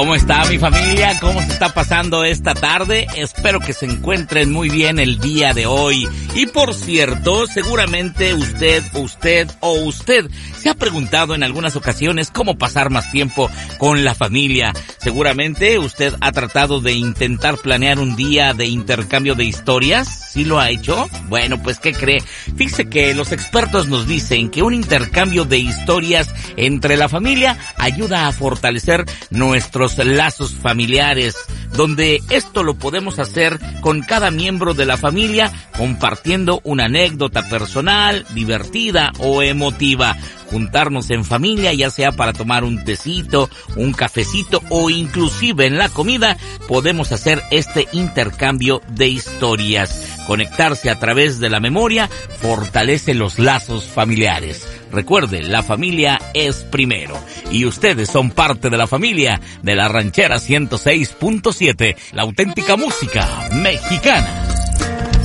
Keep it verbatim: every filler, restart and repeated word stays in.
¿Cómo está mi familia? ¿Cómo se está pasando esta tarde? Espero que se encuentren muy bien el día de hoy. Y por cierto, seguramente usted, usted o usted se ha preguntado en algunas ocasiones cómo pasar más tiempo con la familia. Seguramente usted ha tratado de intentar planear un día de intercambio de historias. ¿Sí lo ha hecho? Bueno, pues ¿qué cree? Fíjese que los expertos nos dicen que un intercambio de historias entre la familia ayuda a fortalecer nuestros lazos familiares, donde esto lo podemos hacer con cada miembro de la familia compartiendo una anécdota personal, divertida o emotiva. Juntarnos en familia, ya sea para tomar un tecito, un cafecito o inclusive en la comida, podemos hacer este intercambio de historias. Conectarse a través de la memoria fortalece los lazos familiares. Recuerde, la familia es primero. Y ustedes son parte de la familia de la Ranchera ciento seis punto siete, la auténtica música mexicana.